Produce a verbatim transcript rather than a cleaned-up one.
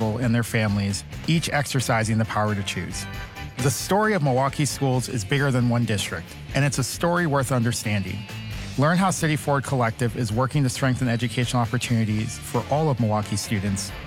struggle and their families, each exercising the power to choose. The story of Milwaukee schools is bigger than one district, and it's a story worth understanding. Learn how City Forward Collective is working to strengthen educational opportunities for all of Milwaukee students